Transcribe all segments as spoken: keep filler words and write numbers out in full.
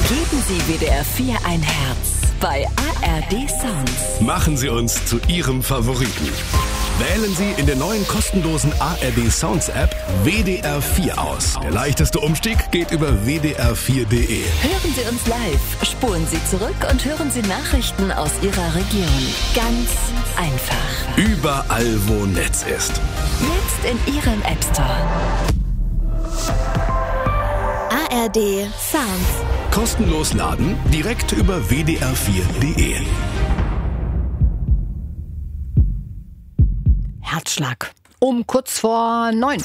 Geben Sie W D R vier ein Herz bei A R D Sounds. Machen Sie uns zu Ihrem Favoriten. Wählen Sie in der neuen kostenlosen A R D Sounds App W D R vier aus. Der leichteste Umstieg geht über W D R vier Punkt de. Hören Sie uns live, spulen Sie zurück und hören Sie Nachrichten aus Ihrer Region. Ganz einfach. Überall, wo Netz ist. Jetzt in Ihrem App Store. A R D Sounds. Kostenlos laden, direkt über W D R vier Punkt de. Herzschlag. Um kurz vor neun.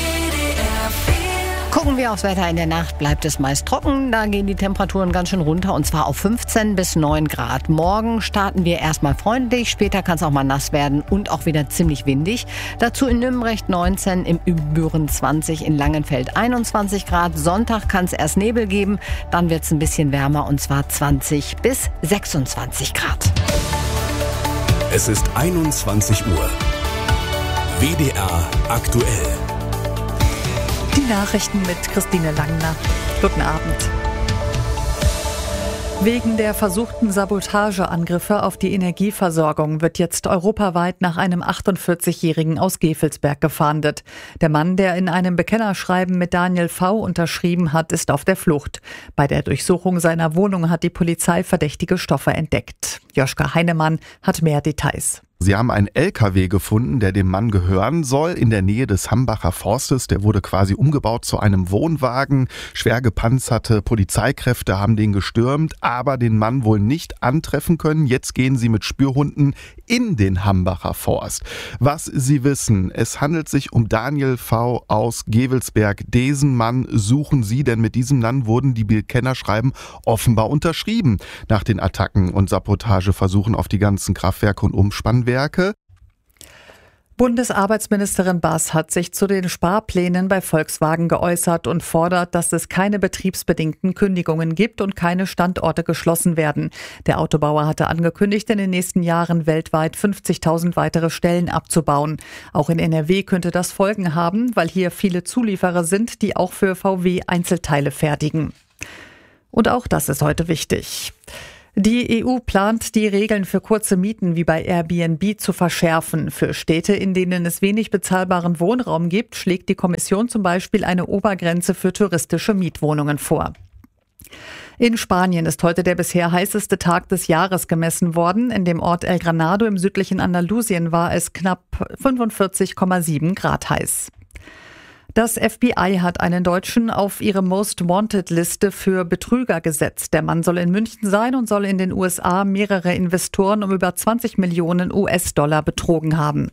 Gucken wir aufs Wetter. In der Nacht bleibt es meist trocken. Da gehen die Temperaturen ganz schön runter und zwar auf fünfzehn bis neun Grad. Morgen starten wir erstmal freundlich. Später kann es auch mal nass werden und auch wieder ziemlich windig. Dazu in Nürnberg neunzehn, im Büren zwanzig, in Langenfeld einundzwanzig Grad. Sonntag kann es erst Nebel geben. Dann wird es ein bisschen wärmer und zwar zwanzig bis sechsundzwanzig Grad. Es ist einundzwanzig Uhr. W D R aktuell. Die Nachrichten mit Christine Langner. Guten Abend. Wegen der versuchten Sabotageangriffe auf die Energieversorgung wird jetzt europaweit nach einem achtundvierzigjährigen aus Gevelsberg gefahndet. Der Mann, der in einem Bekennerschreiben mit Daniel V. unterschrieben hat, ist auf der Flucht. Bei der Durchsuchung seiner Wohnung hat die Polizei verdächtige Stoffe entdeckt. Joschka Heinemann hat mehr Details. Sie haben einen L K W gefunden, der dem Mann gehören soll, in der Nähe des Hambacher Forstes. Der wurde quasi umgebaut zu einem Wohnwagen. Schwer gepanzerte Polizeikräfte haben den gestürmt, aber den Mann wohl nicht antreffen können. Jetzt gehen sie mit Spürhunden in den Hambacher Forst. Was Sie wissen, es handelt sich um Daniel V. aus Gevelsberg. Diesen Mann suchen Sie, denn mit diesem Mann wurden die Bekennerschreiben offenbar unterschrieben. Nach den Attacken und Sabotageversuchen auf die ganzen Kraftwerke und Umspannwerke. Bundesarbeitsministerin Bass hat sich zu den Sparplänen bei Volkswagen geäußert und fordert, dass es keine betriebsbedingten Kündigungen gibt und keine Standorte geschlossen werden. Der Autobauer hatte angekündigt, in den nächsten Jahren weltweit fünfzigtausend weitere Stellen abzubauen. Auch in N R W könnte das Folgen haben, weil hier viele Zulieferer sind, die auch für V W Einzelteile fertigen. Und auch das ist heute wichtig. Die E U plant, die Regeln für kurze Mieten wie bei Airbnb zu verschärfen. Für Städte, in denen es wenig bezahlbaren Wohnraum gibt, schlägt die Kommission zum Beispiel eine Obergrenze für touristische Mietwohnungen vor. In Spanien ist heute der bisher heißeste Tag des Jahres gemessen worden. In dem Ort El Granado im südlichen Andalusien war es knapp fünfundvierzig Komma sieben Grad heiß. Das F B I hat einen Deutschen auf ihre Most Wanted-Liste für Betrüger gesetzt. Der Mann soll in München sein und soll in den U S A mehrere Investoren um über zwanzig Millionen U S-Dollar betrogen haben.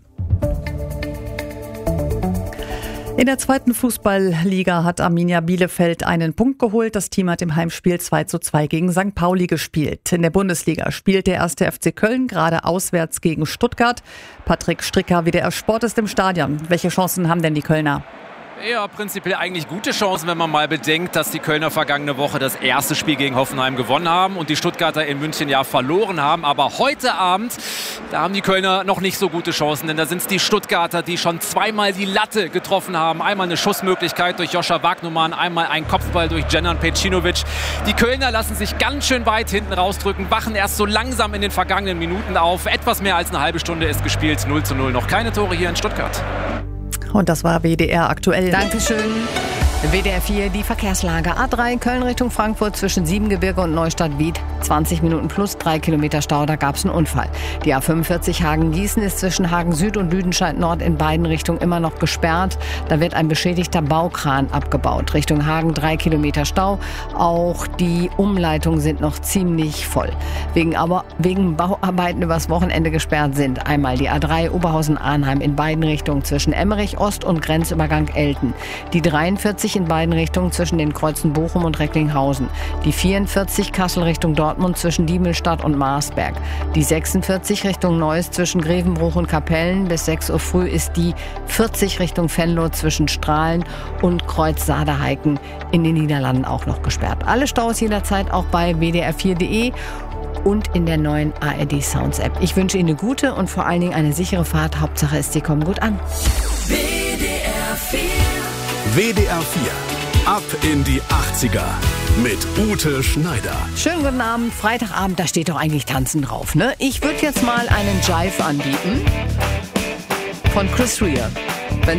In der zweiten Fußballliga hat Arminia Bielefeld einen Punkt geholt. Das Team hat im Heimspiel zwei zu zwei gegen Sankt Pauli gespielt. In der Bundesliga spielt der erste F C Köln gerade auswärts gegen Stuttgart. Patrick Stricker, W D R Sport, ist im Stadion. Welche Chancen haben denn die Kölner? Ja, prinzipiell eigentlich gute Chancen, wenn man mal bedenkt, dass die Kölner vergangene Woche das erste Spiel gegen Hoffenheim gewonnen haben und die Stuttgarter in München ja verloren haben. Aber heute Abend, da haben die Kölner noch nicht so gute Chancen, denn da sind es die Stuttgarter, die schon zweimal die Latte getroffen haben. Einmal eine Schussmöglichkeit durch Joscha Wagnumann, einmal ein Kopfball durch Dženan Pejcinovic. Die Kölner lassen sich ganz schön weit hinten rausdrücken, wachen erst so langsam in den vergangenen Minuten auf. Etwas mehr als eine halbe Stunde ist gespielt, null zu null. Noch keine Tore hier in Stuttgart. Und das war W D R aktuell. Dankeschön. W D R vier, die Verkehrslage. A drei Köln Richtung Frankfurt zwischen Siebengebirge und Neustadt-Wied. zwanzig Minuten plus drei Kilometer Stau, da gab es einen Unfall. Die A fünfundvierzig Hagen-Gießen ist zwischen Hagen Süd und Lüdenscheid Nord in beiden Richtungen immer noch gesperrt. Da wird ein beschädigter Baukran abgebaut. Richtung Hagen drei Kilometer Stau. Auch die Umleitungen sind noch ziemlich voll. Wegen, aber, wegen Bauarbeiten übers Wochenende gesperrt sind einmal die A drei Oberhausen-Arnheim in beiden Richtungen zwischen Emmerich Ost und Grenzübergang Elten. Die dreiundvierzig in beiden Richtungen zwischen den Kreuzen Bochum und Recklinghausen. Die vierundvierzig Kassel Richtung Dortmund zwischen Diemelstadt und Marsberg. Die sechsundvierzig Richtung Neuss zwischen Grevenbruch und Kapellen. Bis sechs Uhr früh ist die vierzig Richtung Venlo zwischen Strahlen und Kreuz Saderheiken in den Niederlanden auch noch gesperrt. Alle Staus jederzeit auch bei w d r vier punkt de und in der neuen A R D Sounds App. Ich wünsche Ihnen eine gute und vor allen Dingen eine sichere Fahrt. Hauptsache ist, Sie kommen gut an. W D R vier W D R vier. Ab in die achtziger. mit Ute Schneider. Schönen guten Abend. Freitagabend, da steht doch eigentlich Tanzen drauf, ne? Ich würde jetzt mal einen Jive anbieten von Chris Rea.